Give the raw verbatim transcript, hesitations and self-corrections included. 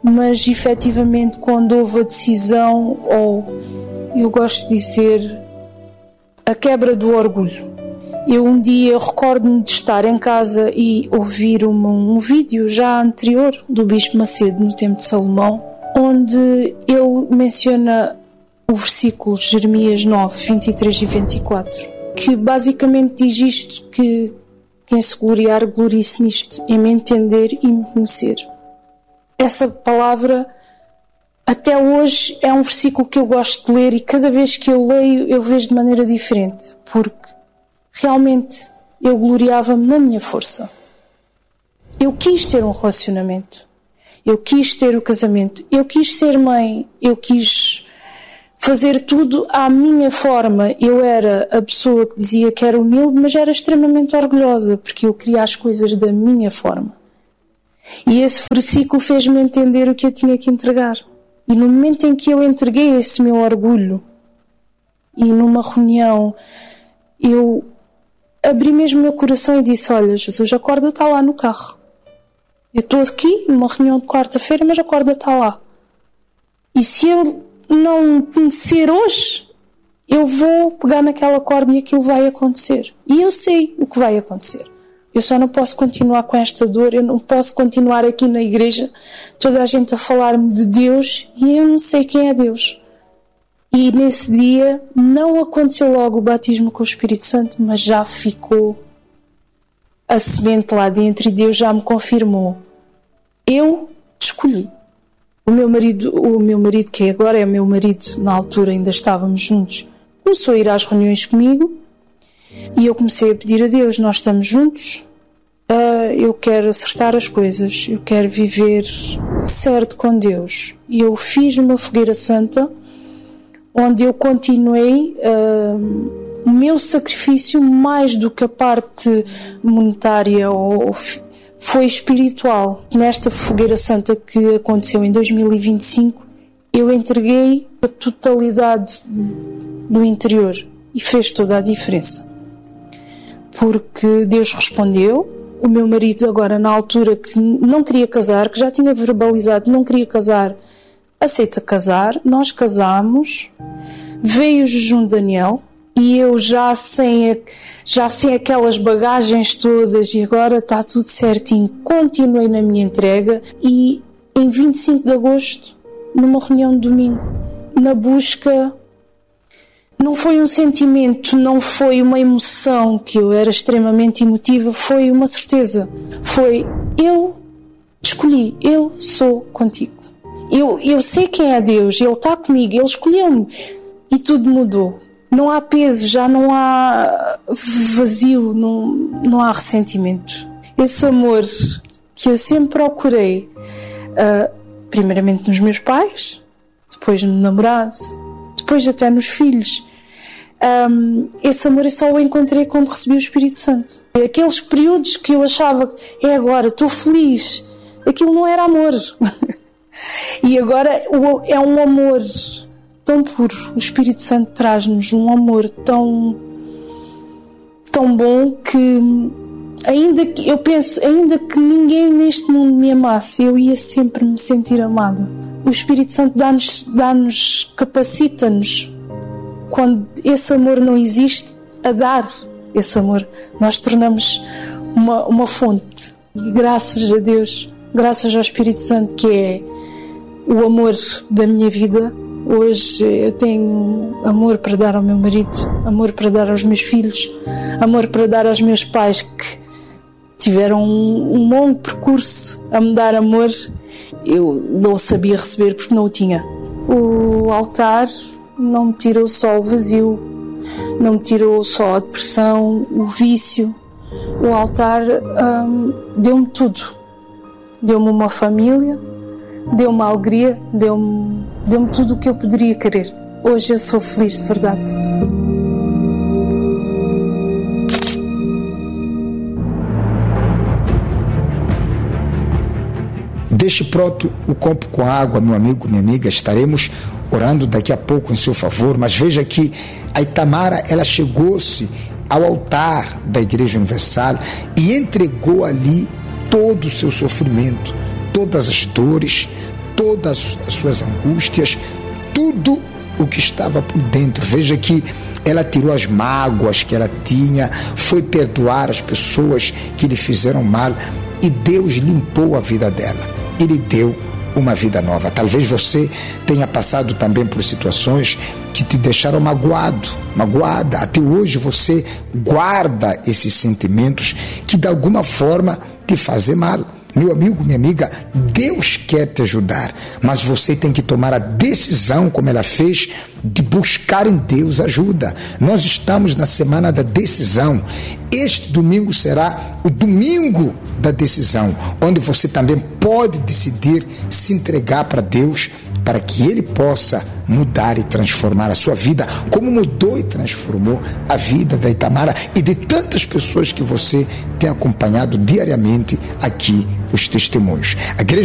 mas efetivamente quando houve a decisão, ou eu gosto de dizer, a quebra do orgulho. Eu um dia recordo-me de estar em casa e ouvir uma, um vídeo já anterior do Bispo Macedo no tempo de Salomão, onde ele menciona o versículo de Jeremias nove, vinte e três e vinte e quatro, que basicamente diz isto, que quem se gloriar, glorie-se nisto, em me entender e me conhecer. Essa palavra, até hoje, é um versículo que eu gosto de ler e cada vez que eu leio, eu vejo de maneira diferente, porque realmente eu gloriava-me na minha força. Eu quis ter um relacionamento, eu quis ter o casamento, eu quis ser mãe, eu quis fazer tudo à minha forma. Eu era a pessoa que dizia que era humilde, mas era extremamente orgulhosa, porque eu queria as coisas da minha forma. E esse versículo fez-me entender o que eu tinha que entregar. E no momento em que eu entreguei esse meu orgulho, e numa reunião, eu abri mesmo o meu coração e disse: olha, Jesus, a corda está lá no carro. Eu estou aqui numa reunião de quarta-feira, mas a corda está lá. E se eu não conhecer hoje, eu vou pegar naquela corda e aquilo vai acontecer. E eu sei o que vai acontecer. Eu só não posso continuar com esta dor, eu não posso continuar aqui na igreja, toda a gente a falar-me de Deus e eu não sei quem é Deus. E nesse dia não aconteceu logo o batismo com o Espírito Santo, mas já ficou a semente lá dentro e Deus já me confirmou. Eu escolhi. O meu marido, o meu marido que agora é o meu marido, na altura ainda estávamos juntos, começou a ir às reuniões comigo e eu comecei a pedir a Deus: nós estamos juntos, uh, eu quero acertar as coisas, eu quero viver certo com Deus. E eu fiz uma fogueira santa, onde eu continuei uh, o meu sacrifício, mais do que a parte monetária, ou, foi espiritual. Nesta fogueira santa que aconteceu em dois mil e vinte e cinco, eu entreguei a totalidade do interior e fez toda a diferença. Porque Deus respondeu. O meu marido agora, na altura que não queria casar, que já tinha verbalizado que não queria casar, aceita casar, nós casámos, veio o jejum de Daniel e eu já sem, já sem aquelas bagagens todas e agora está tudo certinho, continuei na minha entrega e em vinte e cinco de agosto, numa reunião de domingo, na busca, não foi um sentimento, não foi uma emoção, que eu era extremamente emotiva, foi uma certeza, foi: eu escolhi, eu sou contigo. Eu, eu sei quem é Deus, Ele está comigo, Ele escolheu-me e tudo mudou. Não há peso, já não há vazio, não, não há ressentimento. Esse amor que eu sempre procurei, uh, primeiramente nos meus pais, depois no namorado, depois até nos filhos, um, esse amor eu só o encontrei quando recebi o Espírito Santo. Aqueles períodos que eu achava: é agora, estou feliz, aquilo não era amor. E agora é um amor tão puro. O Espírito Santo traz-nos um amor tão, tão bom que, ainda que eu penso, ainda que ninguém neste mundo me amasse, eu ia sempre me sentir amada. O Espírito Santo dá-nos, dá-nos, capacita-nos, quando esse amor não existe, a dar esse amor. Nós tornamos uma, uma fonte. E graças a Deus, graças ao Espírito Santo, que é o amor da minha vida, hoje eu tenho amor para dar ao meu marido, amor para dar aos meus filhos, amor para dar aos meus pais, que tiveram um, um longo percurso a me dar amor. Eu não o sabia receber porque não o tinha. O altar não me tirou só o vazio, não me tirou só a depressão, o vício. O altar hum, deu-me tudo. Deu-me uma família, deu-me alegria, deu-me, deu-me tudo o que eu poderia querer. Hoje eu sou feliz de verdade. Deixe pronto o copo com água, meu amigo, minha amiga. Estaremos orando daqui a pouco em seu favor. Mas veja que a Itamara, ela chegou-se ao altar da Igreja Universal e entregou ali todo o seu sofrimento, todas as dores, todas as suas angústias, tudo o que estava por dentro. Veja que ela tirou as mágoas que ela tinha, foi perdoar as pessoas que lhe fizeram mal e Deus limpou a vida dela e lhe deu uma vida nova. Talvez você tenha passado também por situações que te deixaram magoado, magoada. Até hoje você guarda esses sentimentos que de alguma forma te fazem mal. Meu amigo, minha amiga, Deus quer te ajudar, mas você tem que tomar a decisão, como ela fez, de buscar em Deus ajuda. Nós estamos na semana da decisão. Este domingo será o domingo da decisão, onde você também pode decidir se entregar para Deus, para que Ele possa mudar e transformar a sua vida, como mudou e transformou a vida da Itamara e de tantas pessoas que você tem acompanhado diariamente aqui os testemunhos. A igreja